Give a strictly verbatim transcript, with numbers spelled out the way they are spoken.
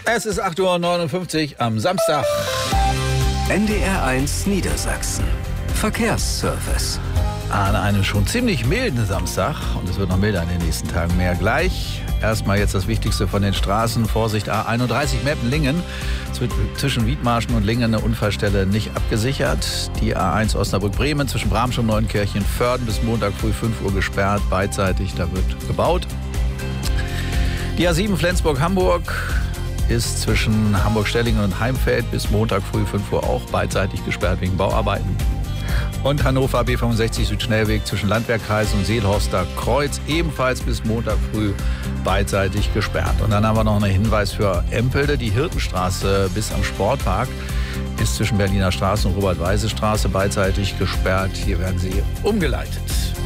Es ist acht Uhr neunundfünfzig am Samstag. N D R eins Niedersachsen. Verkehrsservice. An einem schon ziemlich milden Samstag. Und es wird noch milder in den nächsten Tagen. Mehr gleich. Erstmal jetzt das Wichtigste von den Straßen. Vorsicht, A einunddreißig Meppen-Lingen. Zwischen Wiedmarschen und Lingen eine Unfallstelle nicht abgesichert. Die A eins Osnabrück-Bremen zwischen Bramsch und Neunkirchen-Vörden bis Montag früh fünf Uhr gesperrt. Beidseitig, da wird gebaut. Die A sieben Flensburg-Hamburg ist zwischen Hamburg-Stellingen und Heimfeld bis Montag früh fünf Uhr auch beidseitig gesperrt wegen Bauarbeiten. Und Hannover B fünfundsechzig Südschnellweg zwischen Landwehrkreis und Seelhorster Kreuz ebenfalls bis Montag früh beidseitig gesperrt. Und dann haben wir noch einen Hinweis für Empelde. Die Hirtenstraße bis am Sportpark ist zwischen Berliner Straße und Robert-Weise-Straße beidseitig gesperrt. Hier werden sie umgeleitet.